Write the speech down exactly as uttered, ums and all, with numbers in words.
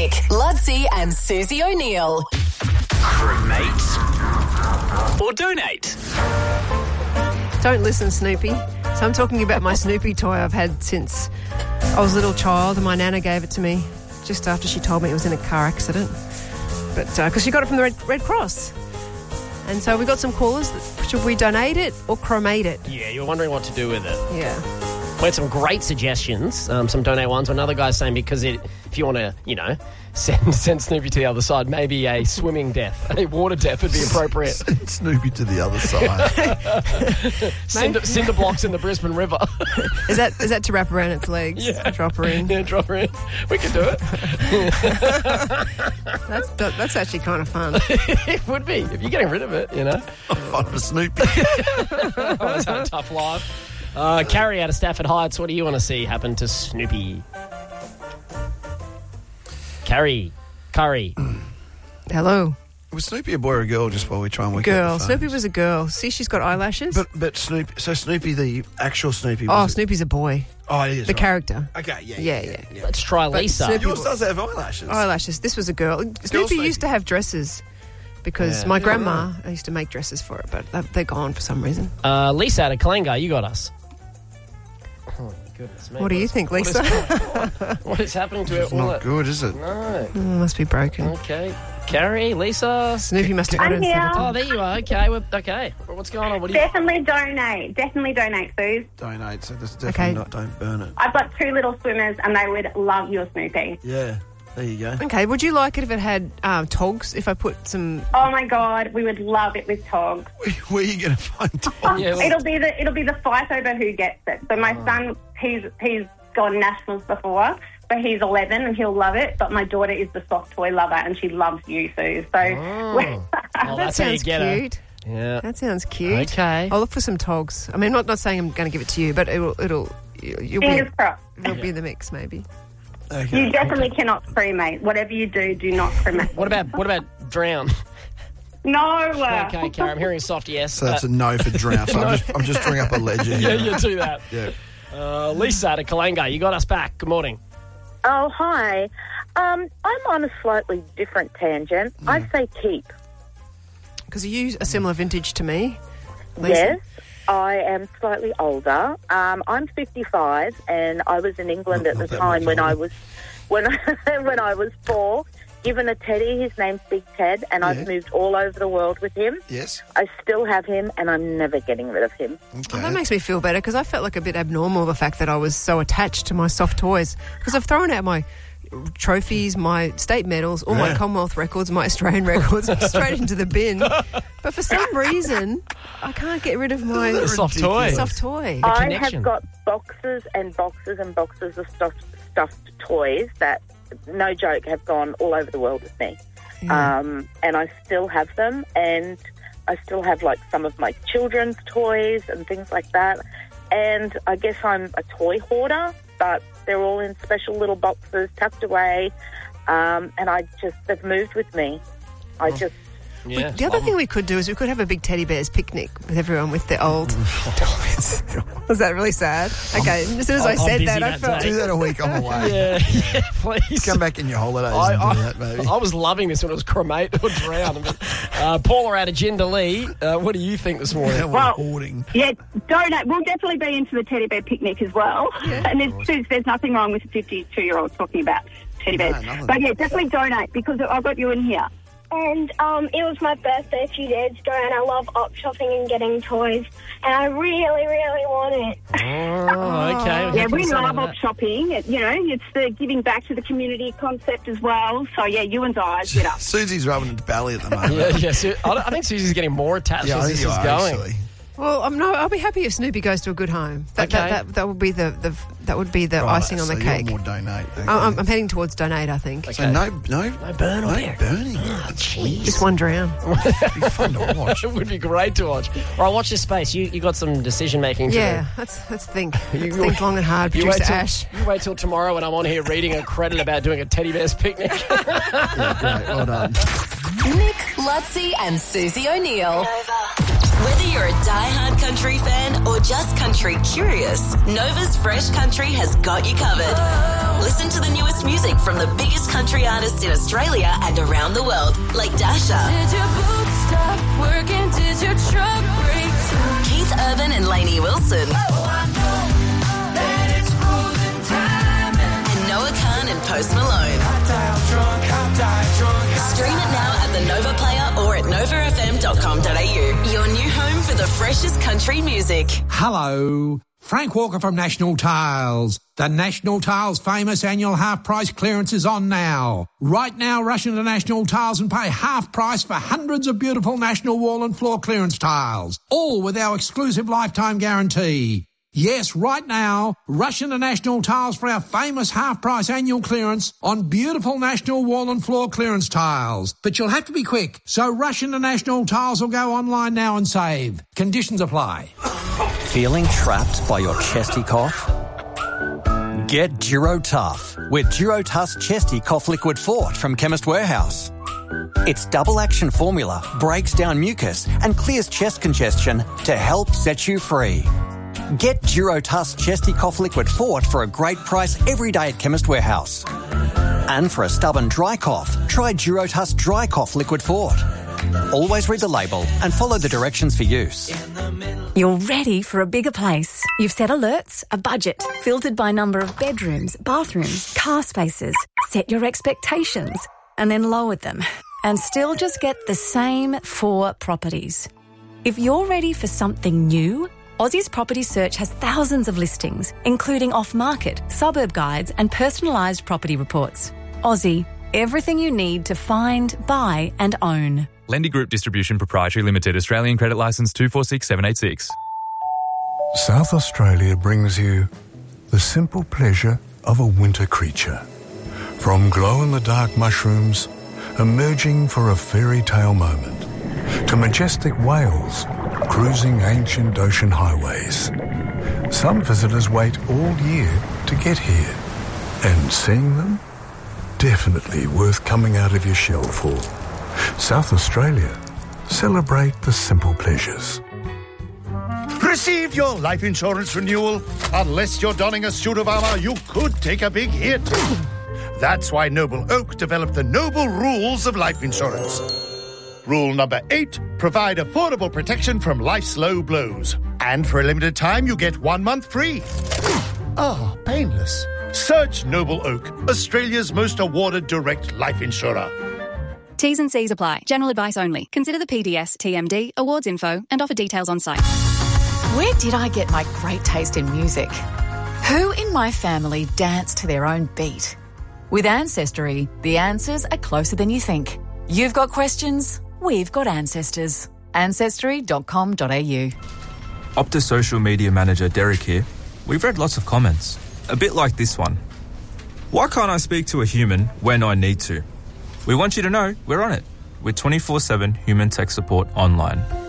Nick, Ludsey and Susie O'Neill. Cremate or donate? Don't listen, Snoopy. So I'm talking about my Snoopy toy I've had since I was a little child, and my nana gave it to me just after she told me it was in a car accident. But because uh, she got it from the Red, Red Cross. And so we got some callers. Should we donate it or cremate it? Yeah, you were wondering what to do with it. Yeah. We had some great suggestions, um, some donate ones. Another guy's saying because it, if you want to, you know, send, send Snoopy to the other side, maybe a swimming death, a water death would be appropriate. Send Snoopy to the other side. cinder, cinder blocks in the Brisbane River. Is that is that to wrap around its legs? Yeah. Drop her in? Yeah, drop her in. We can do it. That's that's actually kind of fun. It would be, if you're getting rid of it, you know. Fun for Snoopy. Always had a tough life. Uh, Carrie out of Stafford Heights, what do you want to see happen to Snoopy? Carrie. Curry. Hello. Was Snoopy a boy or a girl, just while we try and work Girl. out the Snoopy phones? was a girl. See, she's got eyelashes. But but Snoopy, so Snoopy, the actual Snoopy. oh, Was it- Snoopy's a boy. Oh, it is The right. character. Okay, yeah, Yeah, yeah, yeah. yeah. Let's try But Lisa. Snoopy- Yours does have eyelashes. Eyelashes. This was a girl. Snoopy Snoopy. used to have dresses because Yeah. my Yeah, grandma I used to make dresses for it, but they're gone for some reason. Uh, Lisa out of Kalinga, you got us. Oh, my goodness me. What do you think, what is- Lisa? What is happening to It's it? All not it- good, is it? No. Oh, must be broken. Okay. Carrie, Lisa. Snoopy must have got it I'm instead here. of Oh, there you are. Okay. We're, okay. What's going on? What do you... Definitely donate. Definitely donate, Suze. Donate, so this definitely Okay. not, don't burn it. I've got two little swimmers and they would love your Snoopy. Yeah, there you go. Okay, would you like it if it had um, togs? If I put some... Oh my God, we would love it with Tog. Where, where are you going to find Tom? Yeah, well- It'll be the it'll be the fight over who gets it. So my son, he's he's gone nationals before, but he's eleven and he'll love it. But my daughter is the soft toy lover and she loves you, Sue. So Oh, that that's how you sounds get her. cute. Yeah. That sounds cute. Okay. I'll look for some togs. I mean, not not saying I'm going to give it to you, but it'll it'll you'll you'll be fingers crossed. it'll be in the mix maybe. Okay. You definitely cannot cremate. Whatever you do, do not cremate. What about what about drown? No. uh, Okay, Carrie, I'm hearing a soft yes. So that's Uh, a no for drown. So I'm just I'm just drawing up a ledger yeah, here. you do that. Yeah. Uh, Lisa out of Kalinga, you got us back. Good morning. Oh, hi. Um, I'm on a slightly different tangent. I say keep. Because you use a similar vintage to me. Lisa. Yes, I am slightly older. Um, I'm fifty-five, and I was in England Not- at not the that time much when I older. was when I, when I was four. Given a teddy, his name's Big Ted, and Yeah. I've moved all over the world with him. Yes. I still have him, and I'm never getting rid of him. Okay. Oh, that makes me feel better because I felt like a bit abnormal, the fact that I was so attached to my soft toys. Because I've thrown out my trophies, my state medals, all my Yeah. Commonwealth records, my Australian records straight into the bin. But for some reason, I can't get rid of my Isn't that Soft toy. ridiculous? soft toy. I connection. have got boxes and boxes and boxes of stuffed, stuffed toys that, no joke, have gone all over the world with me. Yeah. Um, and I still have them, and I still have like some of my children's toys and things like that. And I guess I'm a toy hoarder, but they're all in special little boxes tucked away. Um, and I just, they've moved with me. I just, Yeah. The other thing we could do is we could have a big teddy bears picnic with everyone with their old toys. Was that really sad? Okay, as soon as I I'm said busy that, I that felt... day. Do that a week. I'm away. Yeah, yeah, please. Come back in your holidays I, and do I, that, baby. I was loving this when it was cremate or drown. But, uh, Paula out of Jindalee, uh, what do you think this morning? Yeah, we're Well- hoarding. Yeah, donate. We'll definitely be into the teddy bear picnic as well. And there's, there's, there's nothing wrong with a fifty-two-year-old talking about teddy bears. No, nothing. But yeah, definitely donate because I've got you in here. And um, it was my birthday a few days ago, and I love op shopping and getting toys, and I really, really want it. Oh, okay. Yeah, we Some love of op that. shopping. It, you know, it's the giving back to the community concept as well. So yeah, you and I, get up. Susie's rubbing its belly at the moment. Yeah, yeah. Su- I, I think Susie's getting more attached Yeah, I as think this you is are, going. actually. Well, I'm no, I'll be happy if Snoopy goes to a good home. That Okay. that, that, that would be the, the that would be the Right, icing on so the you're cake. more donate. Okay. I'm, I'm- I'm heading towards donate, I think. So no, no, No burn or no bear. burning. Just one drown. It'd be fun to watch. It would be great to watch. All right, watch this space. You you got some decision making to Yeah, do. let's let's think. You- Let's think long and hard. You Producer wait, till, Ash. you wait till tomorrow when I'm on here reading a credit about doing a teddy bear's picnic. Yeah, great. Well done. Nick, Ludsey and Susie O'Neill. Whether you're a die-hard country fan or just country curious, Nova's Fresh Country has got you covered. Listen to the newest music from the biggest country artists in Australia and around the world, like Dasha. Did your boots stop working? Did your truck break down? Keith Urban and Lainey Wilson. Oh, I know that it's cruising time. And Noah Khan and Post Malone. I die drunk, I die drunk. I Stream it now at the Nova Player or at nova f m dot com dot a u. Your new home for the freshest country music. Hello, Frank Walker from National Tiles. The National Tiles famous annual half-price clearance is on now. Right now, rush into National Tiles and pay half price for hundreds of beautiful National wall and floor clearance tiles, all with our exclusive lifetime guarantee. Yes, right now, rush into National Tiles for our famous half-price annual clearance on beautiful National wall and floor clearance tiles. But you'll have to be quick, so rush into National Tiles or go online now and save. Conditions apply. Feeling trapped by your chesty cough? Get Durotough with Durotuss Chesty Cough Liquid Fort from Chemist Warehouse. Its double-action formula breaks down mucus and clears chest congestion to help set you free. Get Durotuss Chesty Cough Liquid Fort for a great price every day at Chemist Warehouse. And for a stubborn dry cough, try Durotuss Dry Cough Liquid Fort. Always read the label and follow the directions for use. You're ready for a bigger place. You've set alerts, a budget, filtered by number of bedrooms, bathrooms, car spaces, set your expectations, and then lowered them, and still just get the same four properties. If you're ready for something new, Aussie's Property Search has thousands of listings, including off-market, suburb guides and personalised property reports. Aussie, everything you need to find, buy and own. Lendy Group Distribution Proprietary Limited, Australian Credit Licence two four six seven eight six. South Australia brings you the simple pleasure of a winter creature. From glow-in-the-dark mushrooms emerging for a fairy tale moment, to majestic whales cruising ancient ocean highways. Some visitors wait all year to get here, and seeing them, definitely worth coming out of your shell for. South Australia, celebrate the simple pleasures. Receive your life insurance renewal. Unless you're donning a suit of armour, you could take a big hit. That's why Noble Oak developed the Noble Rules of Life Insurance. Rule number eight, provide affordable protection from life's low blows. And for a limited time, you get one month free. Ah, oh, painless. Search Noble Oak, Australia's most awarded direct life insurer. T's and C's apply. General advice only. Consider the P D S, T M D, awards info, and offer details on site. Where did I get my great taste in music? Who in my family danced to their own beat? With Ancestry, the answers are closer than you think. You've got questions, we've got ancestors. ancestry dot com dot a u. Optus social media manager Derek here. We've read lots of comments, a bit like this one. Why can't I speak to a human when I need to? We want you to know we're on it with twenty-four seven human tech support online.